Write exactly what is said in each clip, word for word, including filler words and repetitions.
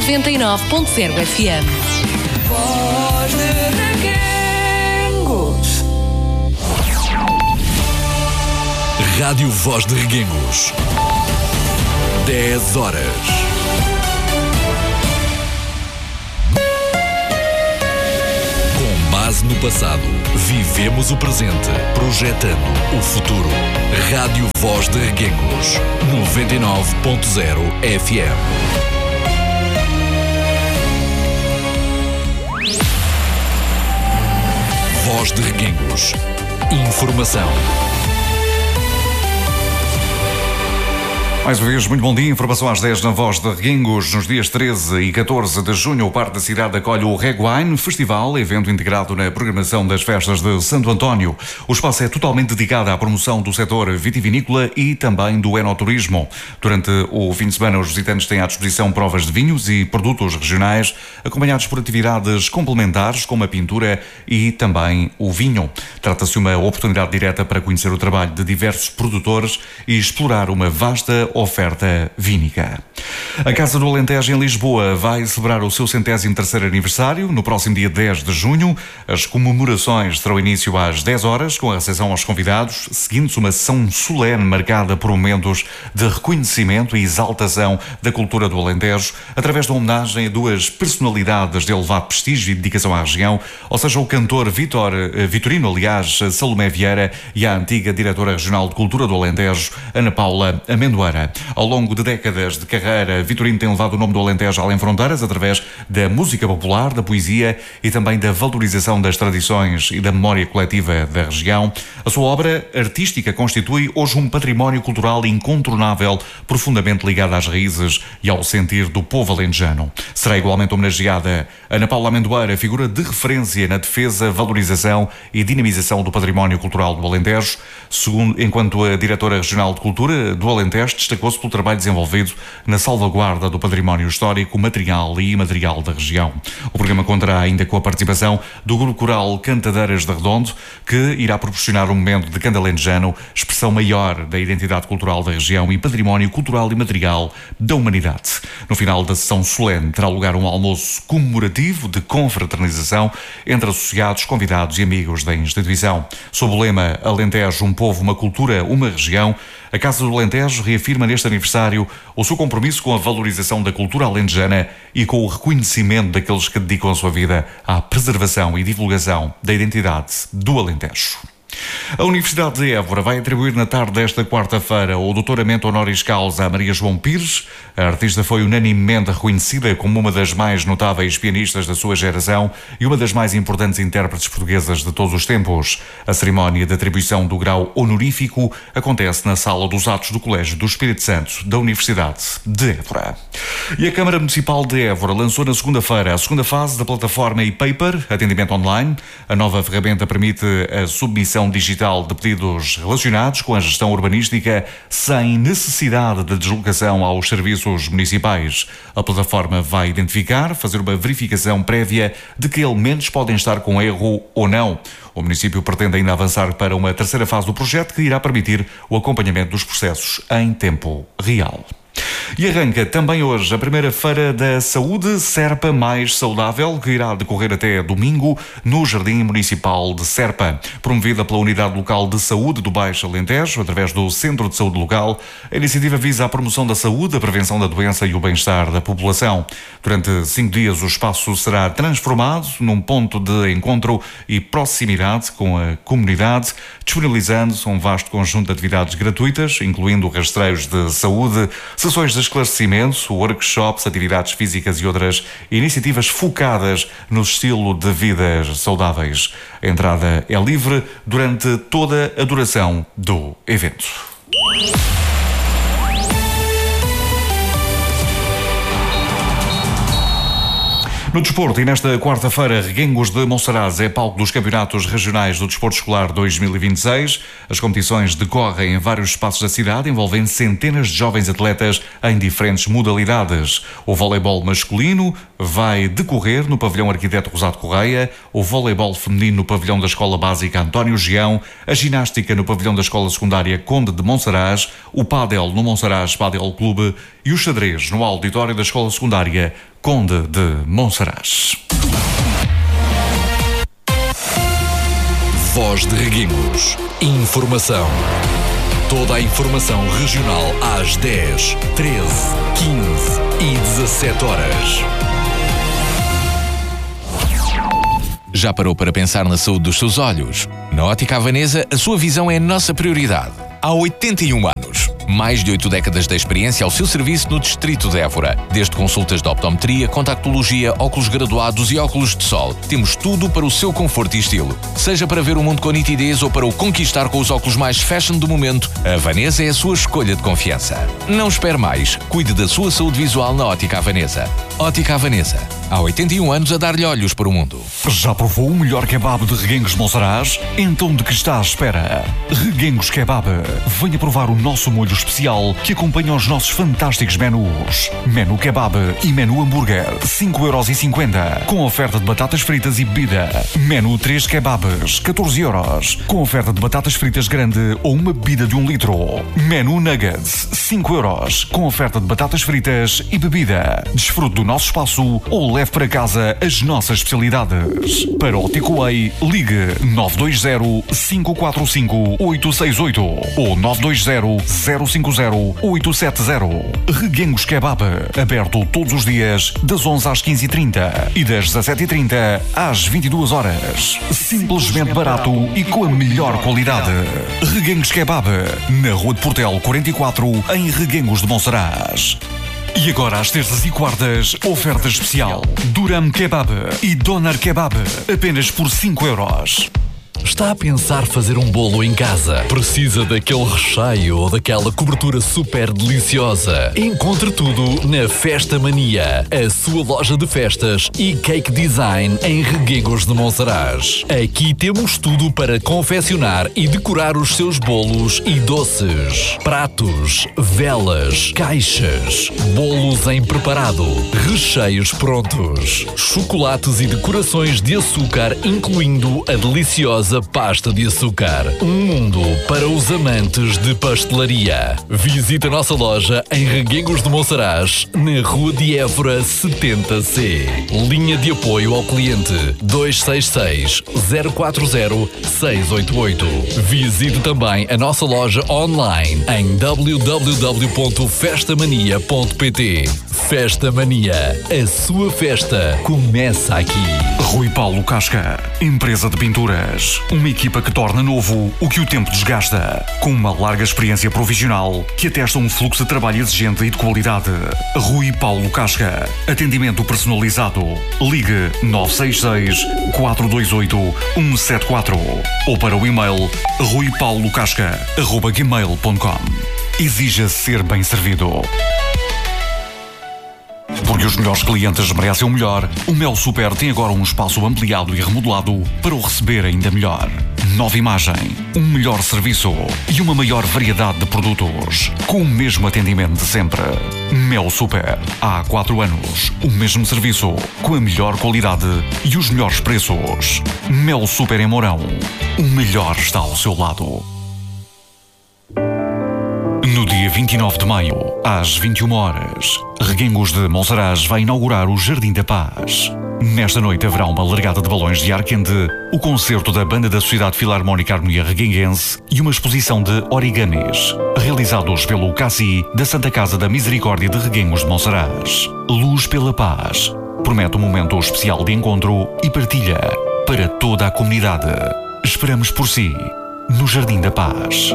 noventa e nove ponto zero F M. Voz de Reguengos. Rádio Voz de Reguengos. dez horas. Com base no passado, vivemos o presente, projetando o futuro. Rádio Voz de Reguengos, noventa e nove ponto zero F M. Voz de Reguengos. Informação. Mais uma vez, muito bom dia. Informação às dez na Voz de Reguengos. Nos dias treze e catorze de junho, o Parque da Cidade acolhe o Reguine Festival, evento integrado na programação das festas de Santo António. O espaço é totalmente dedicado à promoção do setor vitivinícola e também do enoturismo. Durante o fim de semana, os visitantes têm à disposição provas de vinhos e produtos regionais, acompanhados por atividades complementares, como a pintura e também o vinho. Trata-se de uma oportunidade direta para conhecer o trabalho de diversos produtores e explorar uma vasta oferta vínica. A Casa do Alentejo, em Lisboa, vai celebrar o seu centésimo terceiro aniversário no próximo dia dez de junho. As comemorações terão início às dez horas, com a recepção aos convidados, seguindo-se uma sessão solene marcada por momentos de reconhecimento e exaltação da cultura do Alentejo, através da homenagem a duas personalidades de elevado prestígio e dedicação à região, ou seja, o cantor Vitor, Vitorino, aliás, Salomé Vieira, e a antiga diretora regional de cultura do Alentejo, Ana Paula Amendoeira. Ao longo de décadas de carreira, Vitorino tem levado o nome do Alentejo além fronteiras através da música popular, da poesia e também da valorização das tradições e da memória coletiva da região. A sua obra artística constitui hoje um património cultural incontornável, profundamente ligado às raízes e ao sentir do povo alentejano. Será igualmente homenageada Ana Paula Amendoeira, figura de referência na defesa, valorização e dinamização do património cultural do Alentejo. Segundo, enquanto a diretora regional de cultura do Alentejo, destacou-se pelo trabalho desenvolvido na salvaguarda do património histórico, material e imaterial da região. O programa contará ainda com a participação do grupo coral Cantadeiras de Redondo, que irá proporcionar um momento de canto alentejano, expressão maior da identidade cultural da região e património cultural e material da humanidade. No final da sessão solene terá lugar um almoço comemorativo de confraternização entre associados, convidados e amigos da instituição. Sob o lema Alentejo, um povo, uma cultura, uma região, a Casa do Alentejo reafirma neste aniversário o seu compromisso com a valorização da cultura alentejana e com o reconhecimento daqueles que dedicam a sua vida à preservação e divulgação da identidade do Alentejo. A Universidade de Évora vai atribuir na tarde desta quarta-feira o doutoramento honoris causa a Maria João Pires. A artista foi unanimemente reconhecida como uma das mais notáveis pianistas da sua geração e uma das mais importantes intérpretes portuguesas de todos os tempos. A cerimónia de atribuição do grau honorífico acontece na Sala dos Atos do Colégio do Espírito Santo da Universidade de Évora. E a Câmara Municipal de Évora lançou na segunda-feira a segunda fase da plataforma e-Paper, atendimento online. A nova ferramenta permite a submissão digital de pedidos relacionados com a gestão urbanística sem necessidade de deslocação aos serviços municipais. A plataforma vai identificar, fazer uma verificação prévia de que elementos podem estar com erro ou não. O município pretende ainda avançar para uma terceira fase do projeto que irá permitir o acompanhamento dos processos em tempo real. E arranca também hoje a primeira Feira da Saúde Serpa Mais Saudável, que irá decorrer até domingo no Jardim Municipal de Serpa. Promovida pela Unidade Local de Saúde do Baixo Alentejo, através do Centro de Saúde Local, a iniciativa visa a promoção da saúde, a prevenção da doença e o bem-estar da população. Durante cinco dias o espaço será transformado num ponto de encontro e proximidade com a comunidade, disponibilizando-se um vasto conjunto de atividades gratuitas, incluindo rastreios de saúde, sessões de esclarecimento, workshops, atividades físicas e outras iniciativas focadas no estilo de vidas saudáveis. A entrada é livre durante toda a duração do evento. No desporto, e nesta quarta-feira, Reguengos de Monsaraz é palco dos campeonatos regionais do Desporto Escolar dois mil e vinte e seis. As competições decorrem em vários espaços da cidade, envolvendo centenas de jovens atletas em diferentes modalidades. O voleibol masculino vai decorrer no pavilhão Arquiteto Rosado Correia, o voleibol feminino no pavilhão da Escola Básica António Gião, a ginástica no pavilhão da Escola Secundária Conde de Monsaraz, o pádel no Monsaraz Pádel Clube e o xadrez no auditório da Escola Secundária Conde de Monsaraz. Voz de Reguengos. Informação. Toda a informação regional às dez, treze, quinze e dezassete horas. Já parou para pensar na saúde dos seus olhos? Na Ótica Havanesa, a sua visão é a nossa prioridade. Há oitenta e um anos, mais de oito décadas de experiência ao seu serviço no Distrito de Évora. Desde consultas de optometria, contactologia, óculos graduados e óculos de sol. Temos tudo para o seu conforto e estilo. Seja para ver o mundo com nitidez ou para o conquistar com os óculos mais fashion do momento, a Havanesa é a sua escolha de confiança. Não espere mais. Cuide da sua saúde visual na Ótica Havanesa. Ótica Havanesa. Há oitenta e um anos a dar-lhe olhos para o mundo. Já provou o melhor kebab de Reguengos de Monsaraz? Então de que está à espera? Reguengos Kebab. Venha provar o nosso molho especial que acompanha os nossos fantásticos menus. Menu Kebab e Menu Hambúrguer, cinco euros e cinquenta, com oferta de batatas fritas e bebida. Menu três Kebabs, catorze euros, com oferta de batatas fritas grande ou uma bebida de um litro. Menu Nuggets, cinco euros, com oferta de batatas fritas e bebida. Desfrute do nosso espaço ou leve para casa as nossas especialidades. Para o takeaway, ligue nove dois zero, cinco quatro cinco, oito seis oito ou nove dois zero, zero cinco zero, oito sete zero. Reguengos Kebab, aberto todos os dias das onze às quinze e trinta e das dezassete e trinta às vinte e duas horas. Simplesmente barato e com a melhor qualidade. Reguengos Kebab, na Rua de Portel quarenta e quatro, em Reguengos de Monsaraz. E agora às terças e quartas, oferta especial. Duram Kebab e Doner Kebab, apenas por cinco euros. Está a pensar fazer um bolo em casa? Precisa daquele recheio ou daquela cobertura super deliciosa? Encontre tudo na Festa Mania, a sua loja de festas e cake design em Reguengos de Monsaraz. Aqui temos tudo para confeccionar e decorar os seus bolos e doces. Pratos, velas, caixas, bolos em preparado, recheios prontos, chocolates e decorações de açúcar, incluindo a deliciosa pasta de açúcar. Um mundo para os amantes de pastelaria. Visite a nossa loja em Reguengos de Monsaraz, na Rua de Évora setenta C. Linha de apoio ao cliente dois seis seis, zero quatro zero, seis oito oito. Visite também a nossa loja online em w w w ponto festa mania ponto p t. Festa Mania, a sua festa começa aqui. Rui Paulo Casca, empresa de pinturas. Uma equipa que torna novo o que o tempo desgasta. Com uma larga experiência profissional que atesta um fluxo de trabalho exigente e de qualidade. Rui Paulo Casca. Atendimento personalizado. Ligue nove seis seis, quatro dois oito, um sete quatro ou para o e-mail rui paulo casca arroba gmail ponto com. Exija ser bem servido. Porque os melhores clientes merecem o melhor, o Mel Super tem agora um espaço ampliado e remodelado para o receber ainda melhor. Nova imagem, um melhor serviço e uma maior variedade de produtos, com o mesmo atendimento de sempre. Mel Super, há quatro anos, o mesmo serviço, com a melhor qualidade e os melhores preços. Mel Super em Mourão, o melhor está ao seu lado. No dia vinte e nove de maio, às vinte e uma horas, Reguengos de Monsaraz vai inaugurar o Jardim da Paz. Nesta noite haverá uma largada de balões de ar quente, o concerto da Banda da Sociedade Filarmónica Harmonia Reguenguense e uma exposição de origamis, realizados pelo Cassi da Santa Casa da Misericórdia de Reguengos de Monsaraz. Luz pela Paz promete um momento especial de encontro e partilha para toda a comunidade. Esperamos por si, no Jardim da Paz.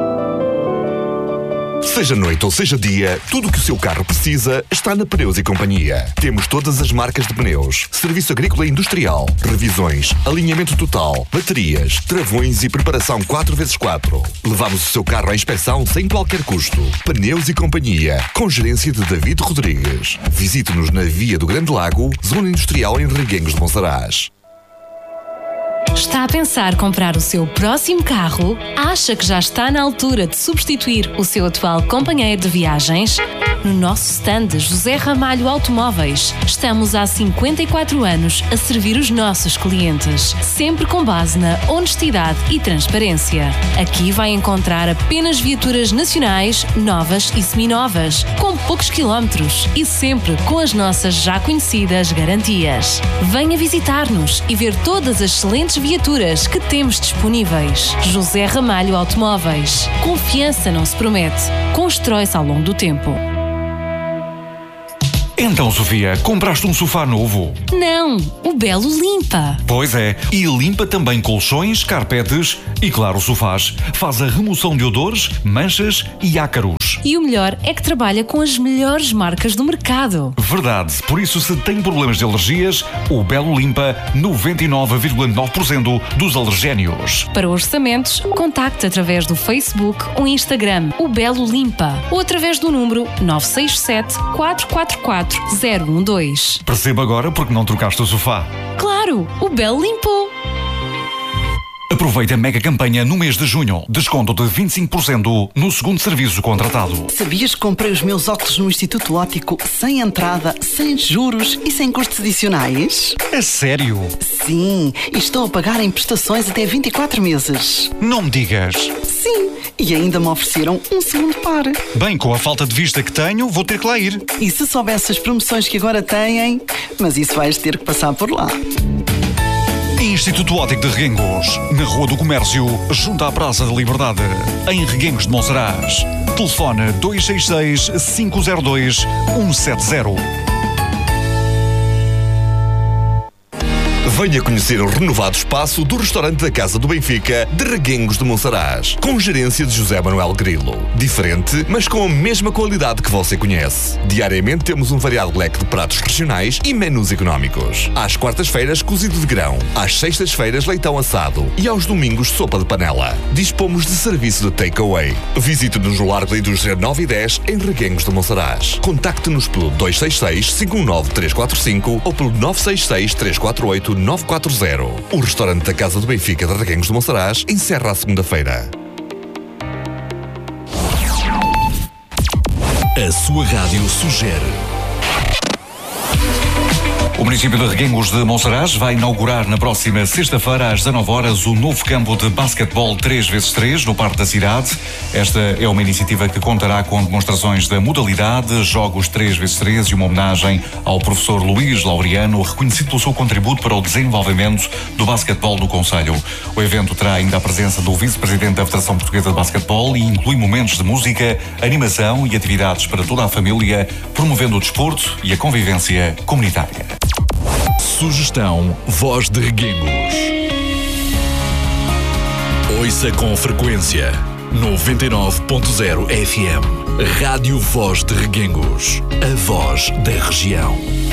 Seja noite ou seja dia, tudo o que o seu carro precisa está na Pneus e Companhia. Temos todas as marcas de pneus, serviço agrícola e industrial, revisões, alinhamento total, baterias, travões e preparação quatro por quatro. Levamos o seu carro à inspeção sem qualquer custo. Pneus e Companhia, com gerência de David Rodrigues. Visite-nos na Via do Grande Lago, Zona Industrial em Reguengos de Monsaraz. Está a pensar comprar o seu próximo carro? Acha que já está na altura de substituir o seu atual companheiro de viagens? No nosso stand José Ramalho Automóveis, estamos há cinquenta e quatro anos a servir os nossos clientes, sempre com base na honestidade e transparência. Aqui vai encontrar apenas viaturas nacionais, novas e seminovas, com poucos quilómetros e sempre com as nossas já conhecidas garantias. Venha visitar-nos e ver todas as excelentes viaturas que temos disponíveis. José Ramalho Automóveis. Confiança não se promete, constrói-se ao longo do tempo. Então, Sofia, compraste um sofá novo? Não, o Belo limpa. Pois é, e limpa também colchões, carpetes e, claro, sofás. Faz a remoção de odores, manchas e ácaros. E o melhor é que trabalha com as melhores marcas do mercado. Verdade, por isso se tem problemas de alergias, o Belo limpa noventa e nove vírgula nove por cento dos alergénios. Para orçamentos, contacte através do Facebook ou Instagram, o Belo Limpa, ou através do número nove seis sete, quatro quatro quatro, zero um dois. Perceba agora porque não trocaste o sofá. Claro, o Belo limpou. Aproveita a mega campanha no mês de junho. Desconto de vinte e cinco por cento no segundo serviço contratado. Sabias que comprei os meus óculos no Instituto Óptico sem entrada, sem juros e sem custos adicionais? É sério? Sim, e estou a pagar em prestações até vinte e quatro meses. Não me digas. Sim, e ainda me ofereceram um segundo par. Bem, com a falta de vista que tenho, vou ter que lá ir. E se soubesse as promoções que agora têm, mas isso vais ter que passar por lá. Instituto Óptico de Reguengos, na Rua do Comércio, junto à Praça da Liberdade, em Reguengos de Monsaraz. Telefone dois seis seis, cinco zero dois, um sete zero. Venha conhecer o renovado espaço do restaurante da Casa do Benfica de Reguengos de Monsaraz, com gerência de José Manuel Grilo. Diferente, mas com a mesma qualidade que você conhece. Diariamente temos um variado leque de pratos regionais e menus económicos. Às quartas-feiras, cozido de grão. Às sextas-feiras, leitão assado. E aos domingos, sopa de panela. Dispomos de serviço de takeaway. Visite-nos no Largo da Indústria nove e dez, em Reguengos de Monsaraz. Contacte-nos pelo dois seis seis, cinco um nove, três quatro cinco ou pelo nove seis seis, três quatro oito, nove quatro zero. O restaurante da Casa do Benfica de Reguengos de Monsaraz encerra à segunda-feira. A sua rádio sugere. O município de Reguengos de Monsaraz vai inaugurar na próxima sexta-feira às dezanove horas o novo campo de basquetebol três por três no Parque da Cidade. Esta é uma iniciativa que contará com demonstrações da modalidade, jogos três por três e uma homenagem ao professor Luís Laureano, reconhecido pelo seu contributo para o desenvolvimento do basquetebol do concelho. O evento terá ainda a presença do vice-presidente da Federação Portuguesa de Basquetebol e inclui momentos de música, animação e atividades para toda a família, promovendo o desporto e a convivência comunitária. Sugestão Voz de Reguengos. Ouça com frequência noventa e nove ponto zero F M. Rádio Voz de Reguengos. A voz da região.